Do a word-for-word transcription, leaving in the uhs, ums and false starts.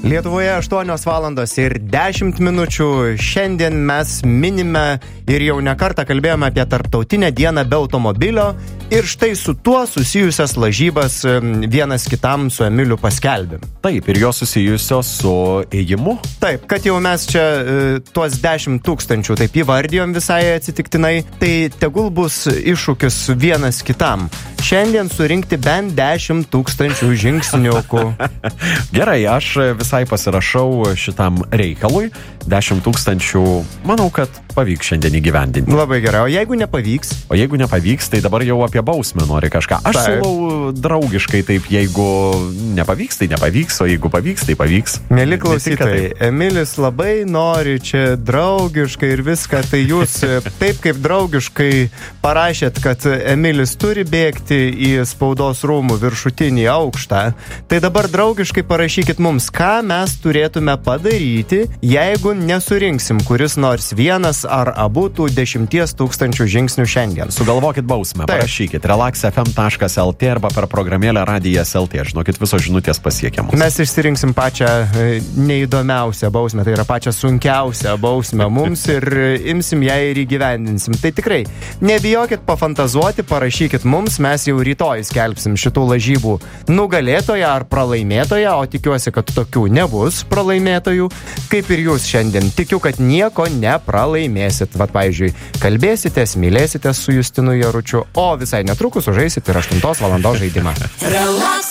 Lietuvoje aštuonios valandos ir dešimt minučių. Šiandien mes minime ir jau ne kartą kalbėjome apie tarptautinę dieną be automobilio ir štai su tuo susijusias lažybas vienas kitam su Emiliu paskelbėm. Taip, ir jos susijusios su ėjimu. Taip, kad jau mes čia e, tuos dešimt tūkstančių taip įvardijom visai atsitiktinai, tai tegul bus iššūkis vienas kitam. Šiandien surinkti bent dešimt tūkstančių žingsniukų. Gerai, aš visai pasirašau šitam reikalui. dešimt tūkstančių, manau, kad pavyks šiandien įgyvendinti. Labai gerai, o jeigu nepavyks? O jeigu nepavyks, tai dabar jau apie bausmę nori kažką. Aš taip. siūlau draugiškai taip, jeigu nepavyks, tai nepavyks, o jeigu pavyks, tai pavyks. Mėly klausytojai, Emilis labai nori čia draugiškai ir viską, tai jūs taip kaip draugiškai parašėt, kad Emilis turi bėgti į spaudos rūmų viršutinį aukštą, tai dabar draugiškai parašykit mums, ką mes turėtume padaryti, jeigu nesurinksim kuris nors vienas ar abu tų dešimties tūkstančių žingsnių šiandien. Sugalvokit bausmę, Taip. parašykit relax f m taškas l t arba per programėlę radijas taškas l t. Žinokit, visos žinutės pasiekiamos. Mes išsirinksim pačią e, neįdomiausią bausmę, tai yra pačią sunkiausią bausmę mums ir imsim ją ir įgyvendinsim. Tai tikrai, nebijokit pafantazuoti, parašykit mums, mes jau rytoj skelbsim šitų lažybų nugalėtoją ar pralaimėtoją, o tikiuosi, kad tokių nebus pralaimėtojų, kaip ir jūs šiandien. Tikiu, kad nieko nepralaimėsit. Vat, pavyzdžiui, kalbėsitės, mylėsitės su Justinu Jaručiu, o visai netrukus užeisit ir aštuntos valandos žaidimą.